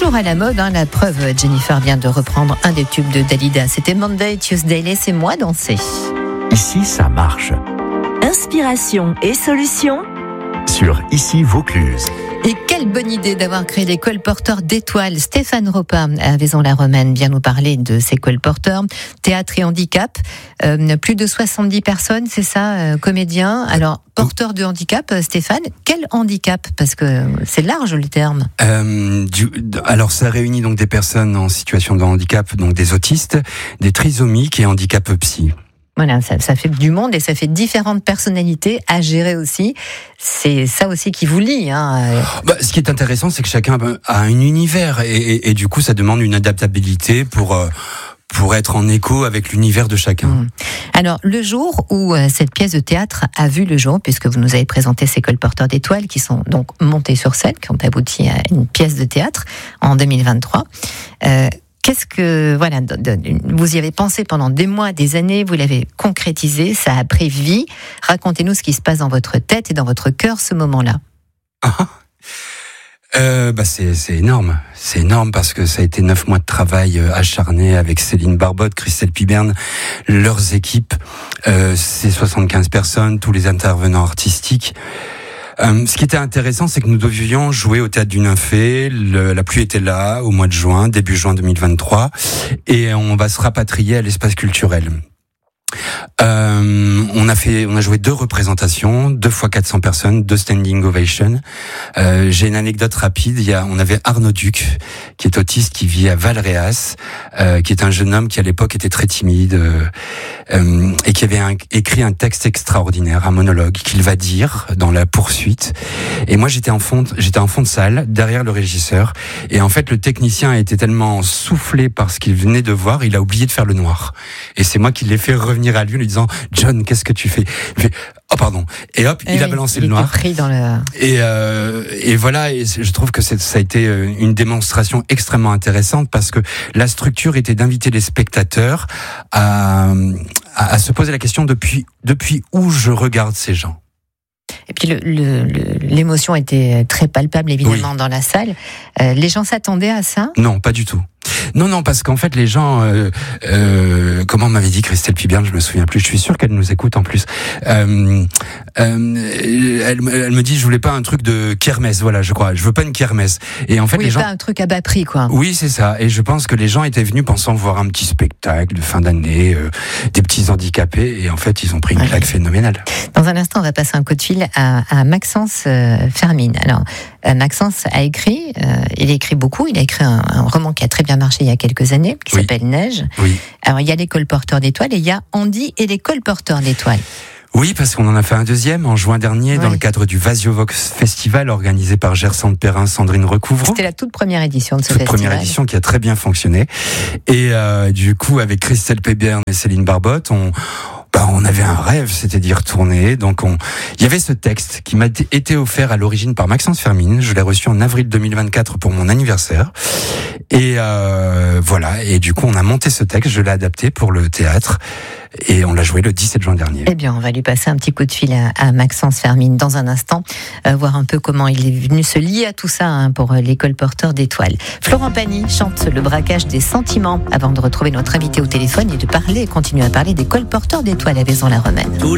toujours à la mode, la preuve, Jennifer vient de reprendre un des tubes de Dalida. C'était Monday, Tuesday, laissez-moi danser. Ici, ça marche. Inspiration et solutions Sur Ici Vaucluse. Et quelle bonne idée d'avoir créé les colporteurs d'étoiles. Stéphane Roppa à Vaison-la-Romaine vient nous parler de ces colporteurs. Théâtre et handicap, plus de 70 personnes, c'est ça, comédiens. Alors, porteurs de handicap, Stéphane, quel handicap ? Parce que c'est large le terme. Alors, ça réunit donc des personnes en situation de handicap, donc des autistes, des trisomiques et handicap psy. Voilà, ça fait du monde et ça fait différentes personnalités à gérer aussi. C'est ça aussi qui vous lie. Ce qui est intéressant, c'est que chacun a un univers et du coup, ça demande une adaptabilité pour être en écho avec l'univers de chacun. Alors, le jour où cette pièce de théâtre a vu le jour, puisque vous nous avez présenté ces colporteurs d'étoiles qui sont donc montés sur scène, qui ont abouti à une pièce de théâtre en 2023, qu'est-ce que, vous y avez pensé pendant des mois, des années, vous l'avez concrétisé, ça a pris vie. Racontez-nous ce qui se passe dans votre tête et dans votre cœur ce moment-là. C'est énorme. C'est énorme parce que ça a été 9 mois de travail acharné avec Céline Barbotte, Christelle Piberne, leurs équipes, ces 75 personnes, tous les intervenants artistiques. Ce qui était intéressant, c'est que nous devions jouer au Théâtre du Nymphée. La pluie était là au mois de juin, début juin 2023, et on va se rapatrier à l'espace culturel. On a joué 2 représentations, 2 fois 400 personnes, 2 standing ovations. J'ai une anecdote rapide. On avait Arnaud Duc, qui est autiste, qui vit à Valréas, qui est un jeune homme qui à l'époque était très timide, et qui avait écrit un texte extraordinaire, un monologue qu'il va dire dans la poursuite. Et moi j'étais en fond de salle, derrière le régisseur. Et en fait le technicien a été tellement soufflé par ce qu'il venait de voir, il a oublié de faire le noir. Et c'est moi qui l'ai fait revenir à lui en lui disant « John, qu'est-ce que tu fais ?» Il fait « Oh pardon !» Et hop, il a balancé le noir. Pris dans le... Et voilà, et je trouve que ça a été une démonstration extrêmement intéressante parce que la structure était d'inviter les spectateurs à se poser la question depuis où je regarde ces gens. Et puis l'émotion était très palpable évidemment dans la salle. Les gens s'attendaient à ça ? Non, pas du tout. Non, parce qu'en fait les gens, comment m'avait dit Christelle Piberne, je me souviens plus, je suis sûr qu'elle nous écoute en plus. Elle me dit je voulais pas un truc de kermesse, voilà, je crois, je veux pas une kermesse. Et en fait les gens, pas un truc à bas prix quoi. Oui, c'est ça. Et je pense que les gens étaient venus pensant voir un petit spectacle de fin d'année, des petits handicapés, et en fait ils ont pris une claque phénoménale. Dans un instant, on va passer un coup de fil à Maxence Fermine. Alors Maxence a écrit, il a écrit beaucoup, il a écrit un roman qui a très bien marché il y a quelques années, qui s'appelle Neige. Oui. Alors il y a les colporteurs d'étoiles et il y a Andy et les colporteurs d'étoiles. Oui, parce qu'on en a fait un deuxième en juin dernier dans le cadre du Vasiovox Festival organisé par Gersande Perrin, Sandrine Recouvreau. C'était la toute première édition de ce festival. Toute première édition qui a très bien fonctionné. Et du coup, avec Christelle Piberne et Céline Barbotte, on avait un rêve, c'était d'y retourner. Donc il y avait ce texte qui m'a été offert à l'origine par Maxence Fermine. Je l'ai reçu en avril 2024 pour mon anniversaire. Et voilà. Et du coup, on a monté ce texte, je l'ai adapté pour le théâtre. Et on l'a joué le 17 juin dernier. Eh bien, on va lui passer un petit coup de fil à Maxence Fermine dans un instant, voir un peu comment il est venu se lier à tout ça pour les colporteurs d'étoiles. Florent Pagny chante Le braquage des sentiments avant de retrouver notre invité au téléphone et de continuer à parler des colporteurs d'étoiles à Vaison-la-Romaine.